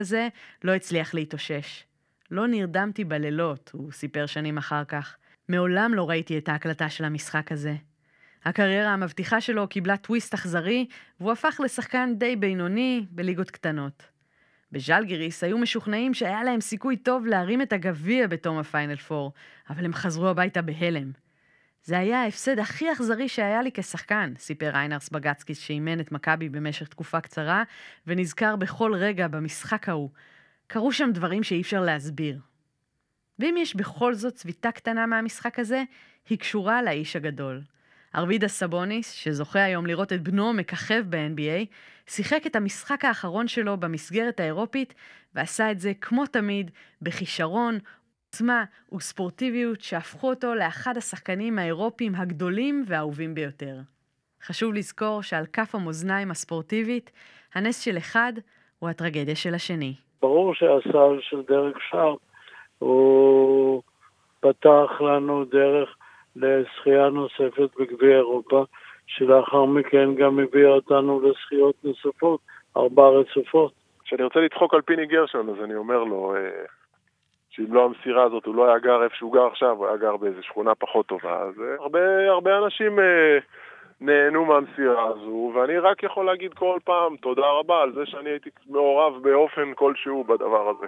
הזה לא הצליח להתאושש. לא נרדמתי בלילות, הוא סיפר שנים אחר כך. מעולם לא ראיתי את ההקלטה של המשחק הזה. הקריירה המבטיחה שלו קיבלה טוויסט אכזרי, והוא הפך לשחקן די בינוני בליגות קטנות. בז'לגיריס היו משוכנעים שהיה להם סיכוי טוב להרים את הגביע בתום הפיינל 4, אבל הם חזרו הביתה בהלם. זה היה ההפסד הכי אכזרי שהיה לי כשחקן, סיפר ריינרס בגצקיס שאימן את מכבי במשך תקופה קצרה, ונזכר בכל רגע במשחק ההוא. קרו שם דברים שאי אפשר להסביר. ואם יש בכל זאת צביטה קטנה מהמשחק הזה, היא קשורה לאיש הגדול. ארווידס סבוניס, שזוכה היום לראות את בנו מככב ב-NBA, שיחק את המשחק האחרון שלו במסגרת האירופית, ועשה את זה כמו תמיד, בכישרון, עוצמה וספורטיביות שהפכו אותו לאחד השחקנים האירופיים הגדולים והאהובים ביותר. חשוב לזכור שעל כף המאזניים הספורטיבית, הנס של אחד הוא הטרגדיה של השני. ברור שהסל של דרק שרפ הוא פתח לנו דרך לשחייה נוספת בגביע אירופה, שלאחר מכן גם הביא אותנו לשחיות נוספות, 4 רצופות. כשאני רוצה לדחוק על פיני גרשון, אז אני אומר לו שאם לא המסירה הזאת, הוא לא היה גר איפה שהוא גר עכשיו, הוא היה גר באיזו שכונה פחות טובה. אז הרבה אנשים נהנו מהמסירה הזו, ואני רק יכול להגיד כל פעם תודה רבה על זה שאני הייתי מעורב באופן כלשהו בדבר הזה.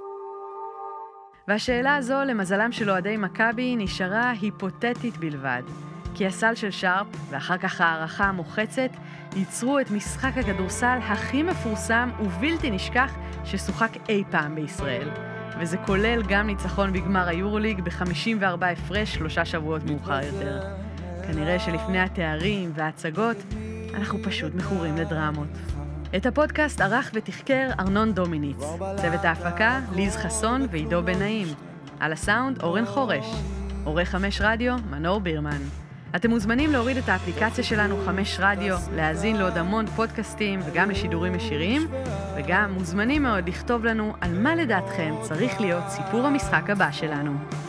והשאלה הזו, למזלם של אוהדי מכבי, נשארה היפותטית בלבד. כי הסל של שרפ, ואחר כך הערכה המוחצת, ייצרו את משחק הכדורסל הכי מפורסם ובלתי נשכח ששוחק אי פעם בישראל. וזה כולל גם ניצחון בגמר היורוליג ב-54 הפרש 3 שבועות מאוחר יותר. כנראה שלפני התארים וההצגות, אנחנו פשוט מכורים לדרמות. את הפודקאסט ערך ותחקר ארנון דומיניץ. צוות ההפקה, ליז חסון ועידו בן נעים. על הסאונד, אורן חורש. עורך 5 רדיו, מנור בירמן. אתם מוזמנים להוריד את האפליקציה שלנו 5 רדיו, להאזין לעוד המון פודקאסטים וגם לשידורים ישירים, וגם מוזמנים מאוד לכתוב לנו על מה לדעתכם צריך להיות סיפור המשחק הבא שלנו.